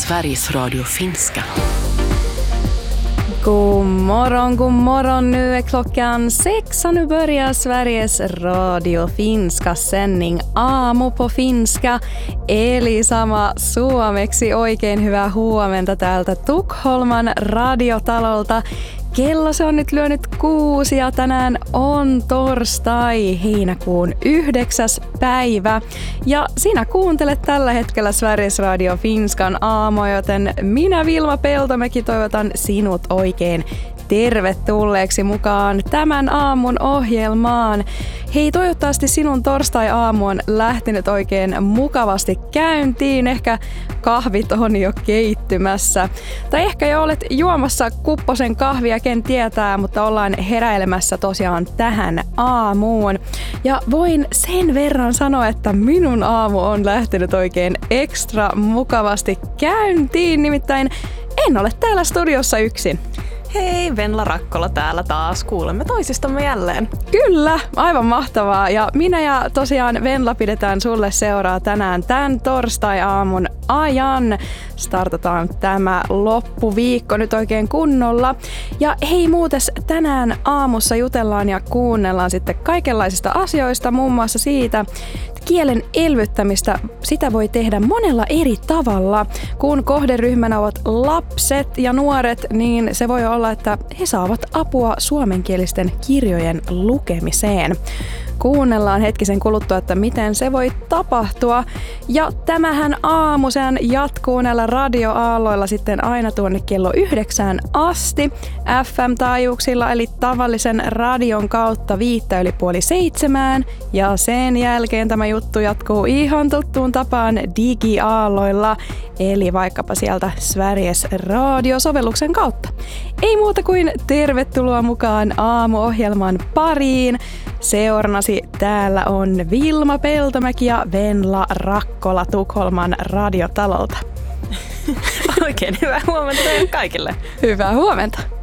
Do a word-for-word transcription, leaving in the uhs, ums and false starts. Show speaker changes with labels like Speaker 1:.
Speaker 1: Sveriges Radio Finska.
Speaker 2: God morgon, god morgon. Nu är klockan sex och nu börjar Sveriges Radio Finska sändning Aamu på finska. Eli sama suomeksi. Oikein hyvää huomenta täältä Tukholman radiotalolta. Kello se on nyt lyönyt kuusi ja tänään on torstai, heinäkuun yhdeksäs päivä. Ja sinä kuuntelet tällä hetkellä Sveriges Radio Finskan aamua, joten minä Vilma Peltomäki toivotan sinut oikein tervetulleeksi mukaan tämän aamun ohjelmaan. Hei, toivottavasti sinun torstai-aamu on lähtenyt oikein mukavasti käyntiin. Ehkä kahvit on jo keittymässä. Tai ehkä jo olet juomassa kupposen kahvia, ken tietää, mutta ollaan heräilemässä tosiaan tähän aamuun. Ja voin sen verran sanoa, että minun aamu on lähtenyt oikein ekstra mukavasti käyntiin. Nimittäin en ole täällä studiossa yksin.
Speaker 3: Hei, Venla Rakkola täällä taas. Kuulemme toisistamme jälleen.
Speaker 2: Kyllä, aivan mahtavaa. Ja minä ja tosiaan Venla pidetään sulle seuraa tänään tämän torstai-aamun ajan. Startataan tämä loppuviikko nyt oikein kunnolla. Ja hei, muutes tänään aamussa jutellaan ja kuunnellaan sitten kaikenlaisista asioista, muun muassa siitä, kielen elvyttämistä, sitä voi tehdä monella eri tavalla. Kun kohderyhmänä ovat lapset ja nuoret, niin se voi olla, että he saavat apua suomenkielisten kirjojen lukemiseen. Kuunnellaan hetkisen kuluttua, että miten se voi tapahtua. Ja tämähän aamu, sehän jatkuu näillä radioaalloilla sitten aina tuonne kello yhdeksään asti F M-taajuuksilla, eli tavallisen radion kautta viittä yli puoli seitsemään. Ja sen jälkeen tämä juttu jatkuu ihan tuttuun tapaan digiaalloilla, eli vaikkapa sieltä Sveriges Radio-sovelluksen kautta. Ei muuta kuin tervetuloa mukaan aamuohjelman pariin. Seurannasi täällä on Vilma Peltomäki ja Venla Rakkola Tukholman radiotalolta.
Speaker 3: Oikein hyvää huomenta kaikille.
Speaker 2: Hyvää huomenta.